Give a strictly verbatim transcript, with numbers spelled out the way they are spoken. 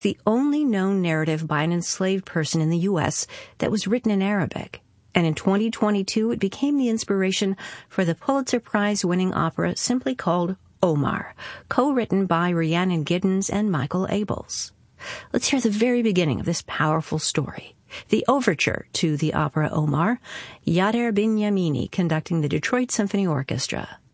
the only known narrative by an enslaved person in the U S that was written in Arabic. And in twenty twenty-two, it became the inspiration for the Pulitzer Prize-winning opera simply called Omar, co-written by Rhiannon Giddens and Michael Abels. Let's hear the very beginning of this powerful story. The overture to the opera Omar, Yader Binyamini conducting the Detroit Symphony Orchestra.